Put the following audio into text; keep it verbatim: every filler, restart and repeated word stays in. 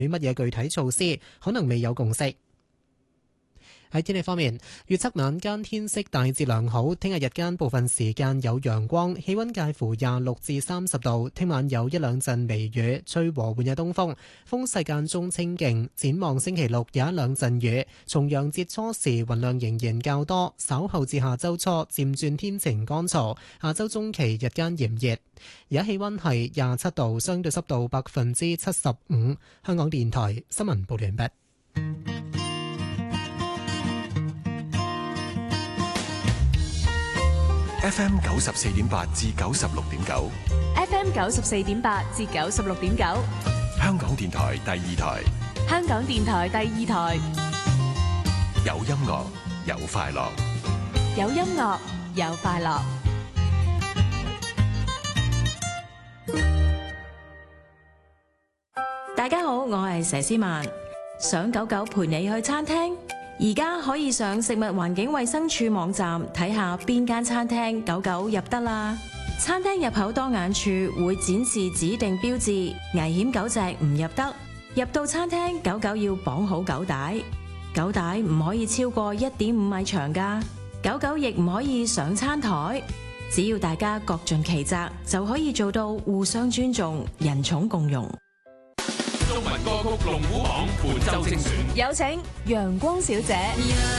乜嘢具體措施，可能未有共識。喺天氣方面，預測晚間天色大致良好，聽日日間部分時間有陽光，氣溫介乎廿六至三十度。聽晚有一兩陣微雨，吹和緩嘅東風，風勢間中清勁。展望星期六有一兩陣雨，重陽節初時雲量仍然較多，稍後至下周初漸轉天晴乾燥。下周中期日間炎熱，而家氣溫係廿七度，相對濕度百分之七十五。香港電台新聞報完畢。 F M 九十四點八至九十六點九 ，F M 九十四點八至九十六點九， 香港電台第二台， 香港電台第二台， 有音樂有快樂， 有音樂有快樂。 大家好，我係佘詩曼，想狗狗陪你去餐廳。而家可以上食物環境衛生署網站睇下邊間餐廳狗狗入得啦。餐廳入口當眼處會展示指定標誌，危險狗隻唔入得。入到餐廳，狗狗要綁好狗帶，狗帶唔可以超過一點五米長㗎。狗狗亦唔可以上餐台。只要大家各盡其責，就可以做到互相尊重、人寵共融。 中文歌曲龍虎榜本周精選， 有請陽光小姐。